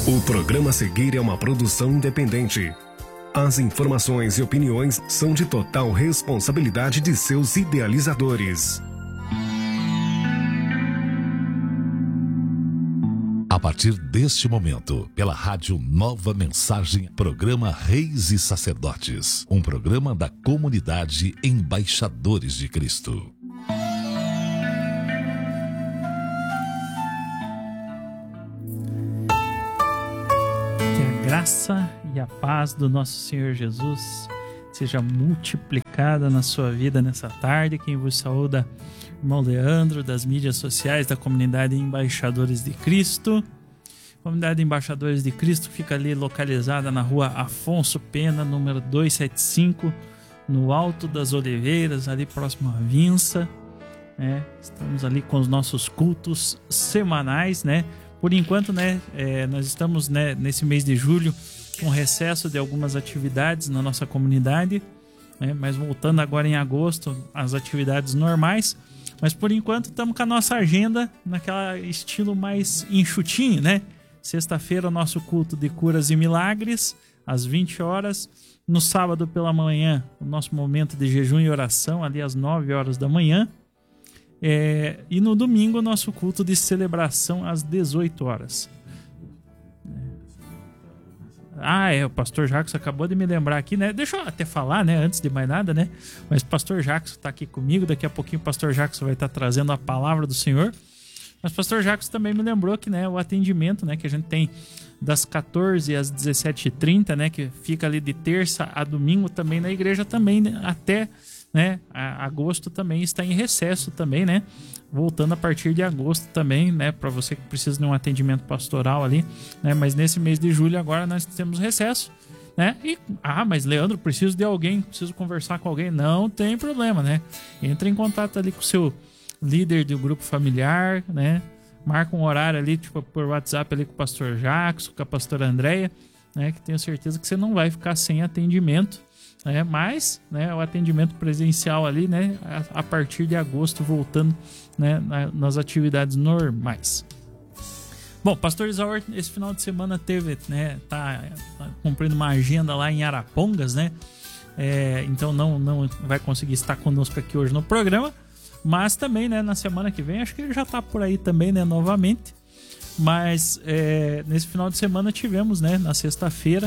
O programa a seguir é uma produção independente. As informações e opiniões são de total responsabilidade de seus idealizadores. A partir deste momento, pela Rádio Nova Mensagem, programa Reis e Sacerdotes, um programa da comunidade Embaixadores de Cristo. Que a graça e a paz do nosso Senhor Jesus seja multiplicada na sua vida nessa tarde. Quem vos saúda, irmão Leandro, das mídias sociais da comunidade Embaixadores de Cristo. A comunidade Embaixadores de Cristo fica ali localizada na rua Afonso Pena, número 275, no Alto das Oliveiras, ali próximo à Vinça. Estamos ali com os nossos cultos semanais, né? Por enquanto, né, nós estamos, né, nesse mês de julho com recesso de algumas atividades na nossa comunidade, né? Mas voltando agora em agosto às atividades normais. Mas por enquanto estamos com a nossa agenda naquela estilo mais enxutinho, né? Sexta-feira, o nosso culto de curas e milagres, às 20 horas. No sábado pela manhã, o nosso momento de jejum e oração, ali às 9 horas da manhã. E no domingo, o nosso culto de celebração às 18 horas. O pastor Jackson acabou de me lembrar aqui, né? Deixa eu até falar, né? Antes de mais nada, né? Mas o pastor Jackson está aqui comigo. Daqui a pouquinho o pastor Jackson vai estar trazendo a palavra do Senhor. Mas o pastor Jackson também me lembrou que, né, o atendimento, né, que a gente tem das 14 às 17h30, né? Que fica ali de terça a domingo também na igreja também, né, até... né, agosto também está em recesso também, né, voltando a partir de agosto também, né, para você que precisa de um atendimento pastoral ali, né, mas nesse mês de julho agora nós temos recesso, né, mas Leandro, preciso de alguém, preciso conversar com alguém, não tem problema, né, entra em contato ali com o seu líder do grupo familiar, né, marca um horário ali, tipo, por WhatsApp ali com o pastor Jackson, com a pastora Andréia, né, que tenho certeza que você não vai ficar sem atendimento. Mas, né, o atendimento presencial ali, né, a partir de agosto, voltando, né, nas atividades normais. Bom, pastor Isaur, esse final de semana tá cumprindo uma agenda lá em Arapongas, né, então não vai conseguir estar conosco aqui hoje no programa, mas também, né, na semana que vem, acho que ele já tá por aí também, né, novamente, mas nesse final de semana tivemos, né, na sexta-feira,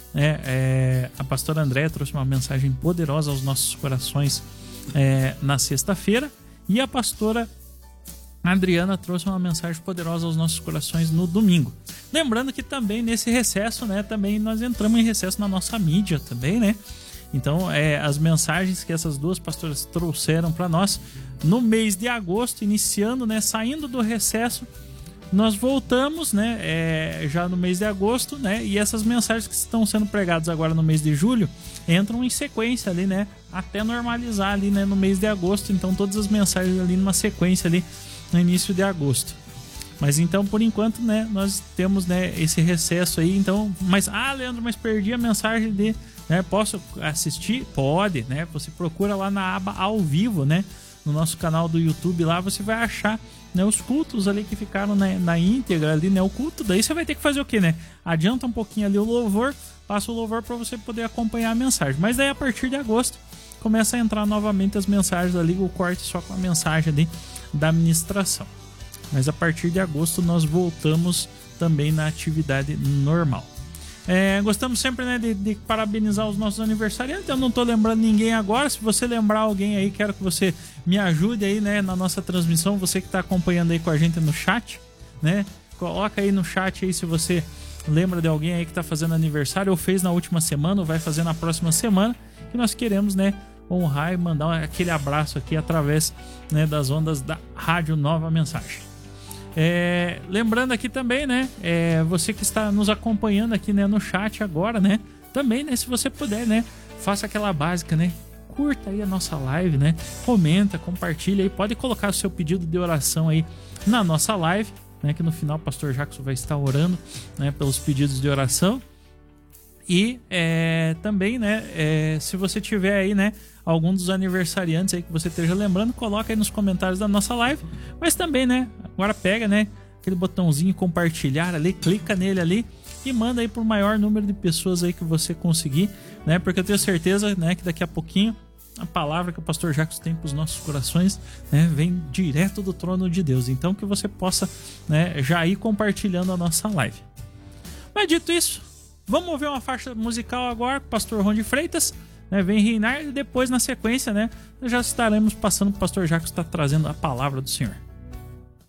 a pastora Andréia trouxe uma mensagem poderosa aos nossos corações na sexta-feira, e a pastora Adriana trouxe uma mensagem poderosa aos nossos corações no domingo. Lembrando que também nesse recesso, né, também nós entramos em recesso na nossa mídia também, né? Então, as mensagens que essas duas pastoras trouxeram para nós no mês de agosto, iniciando, né, saindo do recesso, nós voltamos, né, já no mês de agosto, né, e essas mensagens que estão sendo pregadas agora no mês de julho entram em sequência ali, né, até normalizar ali, né, no mês de agosto. Então todas as mensagens ali numa sequência ali no início de agosto. Mas então, por enquanto, né, nós temos, né, esse recesso aí. Então, Leandro, mas perdi a mensagem de, né, posso assistir? Pode, né? Você procura lá na aba ao vivo, né, no nosso canal do YouTube, lá você vai achar, né, os cultos ali que ficaram na íntegra ali, né, o culto. Daí você vai ter que fazer o quê, né? Adianta um pouquinho ali o louvor, passa o louvor para você poder acompanhar a mensagem. Mas daí a partir de agosto começa a entrar novamente as mensagens ali, o corte só com a mensagem ali da ministração. Mas a partir de agosto nós voltamos também na atividade normal. Gostamos sempre, né, de parabenizar os nossos aniversariantes. Eu não estou lembrando ninguém agora. Se você lembrar alguém aí, quero que você me ajude aí, né, na nossa transmissão. Você que está acompanhando aí com a gente no chat, né, coloca aí no chat aí se você lembra de alguém aí que está fazendo aniversário ou fez na última semana ou vai fazer na próxima semana, que nós queremos, né, honrar e mandar aquele abraço aqui através, né, das ondas da Rádio Nova Mensagem. Lembrando aqui também, né, você que está nos acompanhando aqui, né, no chat agora, né, também, né, se você puder, né, faça aquela básica, né, curta aí a nossa live, né, comenta, compartilha aí, pode colocar o seu pedido de oração aí na nossa live, né, que no final o pastor Jackson vai estar orando, né, pelos pedidos de oração. E também, né, se você tiver aí, né, algum dos aniversariantes aí que você esteja lembrando, coloca aí nos comentários da nossa live. Mas também, né, agora pega, né, aquele botãozinho compartilhar ali, clica nele ali e manda aí pro maior número de pessoas aí que você conseguir, né? Porque eu tenho certeza, né, que daqui a pouquinho a palavra que o pastor Jacques tem para os nossos corações, né, vem direto do trono de Deus. Então que você possa, né, já ir compartilhando a nossa live. Mas dito isso, vamos ouvir uma faixa musical agora com o pastor Ron de Freitas, né, vem reinar, e depois na sequência, né, já estaremos passando para o pastor Jacques que está trazendo a palavra do Senhor.